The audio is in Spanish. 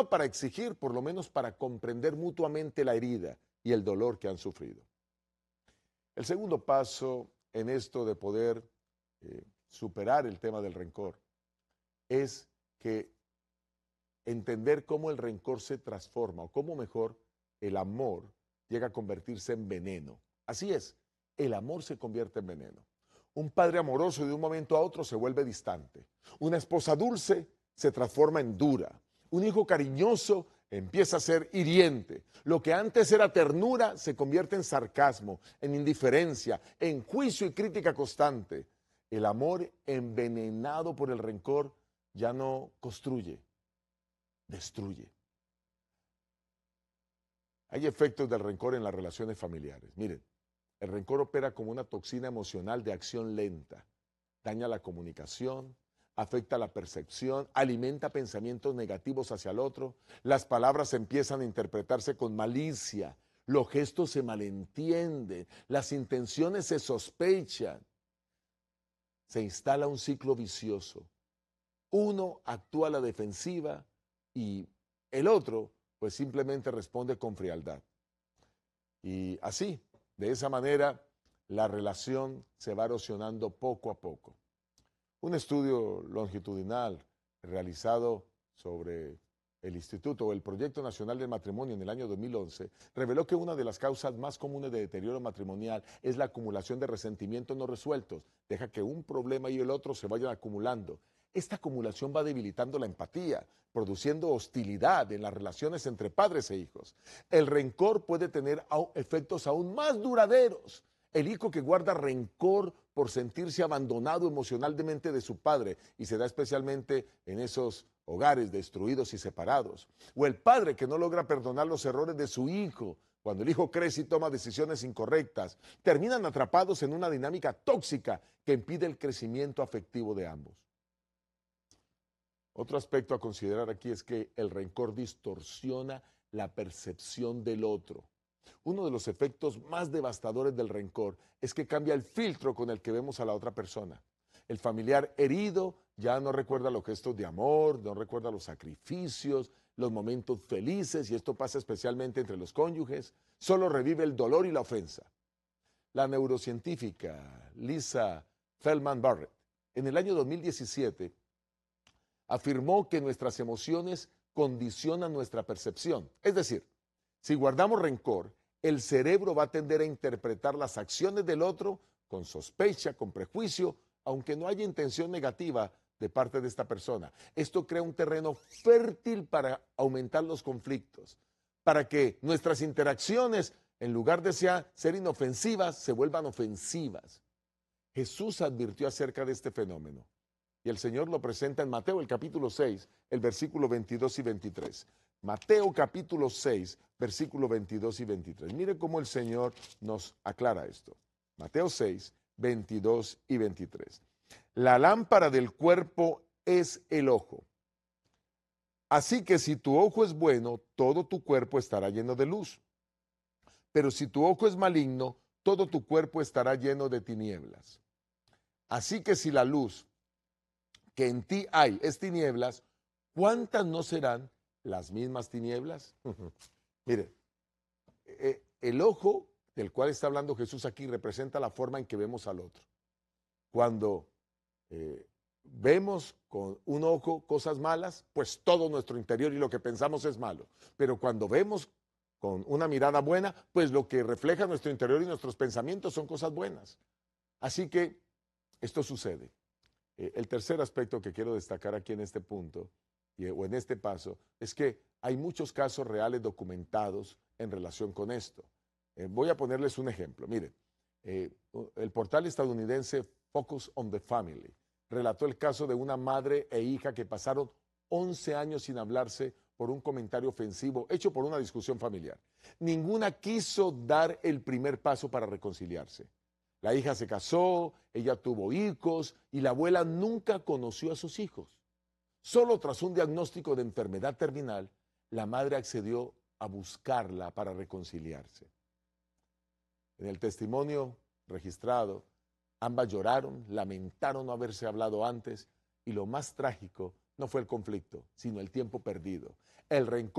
no para exigir, por lo menos para comprender mutuamente la herida y el dolor que han sufrido. El segundo paso en esto de poder superar el tema del rencor es que entender cómo el rencor se transforma o cómo mejor el amor llega a convertirse en veneno. Así es, el amor se convierte en veneno. Un padre amoroso de un momento a otro se vuelve distante. Una esposa dulce se transforma en dura. Un hijo cariñoso empieza a ser hiriente. Lo que antes era ternura se convierte en sarcasmo, en indiferencia, en juicio y crítica constante. El amor envenenado por el rencor ya no construye, destruye. Hay efectos del rencor en las relaciones familiares. Miren, el rencor opera como una toxina emocional de acción lenta. Daña la comunicación, afecta la percepción, alimenta pensamientos negativos hacia el otro. Las palabras empiezan a interpretarse con malicia. Los gestos se malentienden. Las intenciones se sospechan. Se instala un ciclo vicioso. Uno actúa a la defensiva y el otro pues simplemente responde con frialdad. Y así, de esa manera, la relación se va erosionando poco a poco. Un estudio longitudinal realizado sobre el Instituto o el Proyecto Nacional del Matrimonio en el año 2011 reveló que una de las causas más comunes de deterioro matrimonial es la acumulación de resentimientos no resueltos. Deja que un problema y el otro se vayan acumulando. Esta acumulación va debilitando la empatía, produciendo hostilidad en las relaciones entre padres e hijos. El rencor puede tener efectos aún más duraderos. El hijo que guarda rencor por sentirse abandonado emocionalmente de su padre, y se da especialmente en esos hogares destruidos y separados. O el padre que no logra perdonar los errores de su hijo, cuando el hijo crece y toma decisiones incorrectas, terminan atrapados en una dinámica tóxica que impide el crecimiento afectivo de ambos. Otro aspecto a considerar aquí es que el rencor distorsiona la percepción del otro. Uno de los efectos más devastadores del rencor es que cambia el filtro con el que vemos a la otra persona. El familiar herido ya no recuerda los gestos de amor, no recuerda los sacrificios, los momentos felices, y esto pasa especialmente entre los cónyuges, solo revive el dolor y la ofensa. La neurocientífica Lisa Feldman Barrett, en el año 2017, afirmó que nuestras emociones condicionan nuestra percepción. Es decir, si guardamos rencor, el cerebro va a tender a interpretar las acciones del otro con sospecha, con prejuicio, aunque no haya intención negativa de parte de esta persona. Esto crea un terreno fértil para aumentar los conflictos, para que nuestras interacciones, en lugar de ser inofensivas, se vuelvan ofensivas. Jesús advirtió acerca de este fenómeno. Y el Señor lo presenta en Mateo, el capítulo 6, el versículo 22 y 23. Mateo capítulo 6, versículo 22 y 23. Mire cómo el Señor nos aclara esto. Mateo 6, 22 y 23. La lámpara del cuerpo es el ojo. Así que si tu ojo es bueno, todo tu cuerpo estará lleno de luz. Pero si tu ojo es maligno, todo tu cuerpo estará lleno de tinieblas. Así que si la luz que en ti hay es tinieblas, ¿cuántas no serán las mismas tinieblas? Mire, el ojo del cual está hablando Jesús aquí representa la forma en que vemos al otro. Cuando vemos con un ojo cosas malas, pues todo nuestro interior y lo que pensamos es malo. Pero cuando vemos con una mirada buena, pues lo que refleja nuestro interior y nuestros pensamientos son cosas buenas. Así que esto sucede. El tercer aspecto que quiero destacar aquí en este punto o en este paso es que hay muchos casos reales documentados en relación con esto. Voy a ponerles un ejemplo. Miren, el portal estadounidense Focus on the Family relató el caso de una madre e hija que pasaron 11 años sin hablarse por un comentario ofensivo hecho por una discusión familiar. Ninguna quiso dar el primer paso para reconciliarse. La hija se casó, ella tuvo hijos y la abuela nunca conoció a sus hijos. Solo tras un diagnóstico de enfermedad terminal, la madre accedió a buscarla para reconciliarse. En el testimonio registrado, ambas lloraron, lamentaron no haberse hablado antes y lo más trágico no fue el conflicto, sino el tiempo perdido. El rencor